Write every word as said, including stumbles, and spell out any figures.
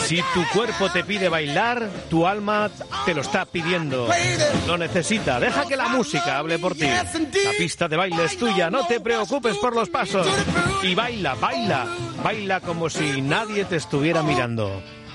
Si tu cuerpo te pide bailar, tu alma te lo está pidiendo. Lo necesita. Deja que la música hable por ti. La pista de baile es tuya. No te preocupes por los pasos. Y baila, baila. Baila como si nadie te estuviera mirando.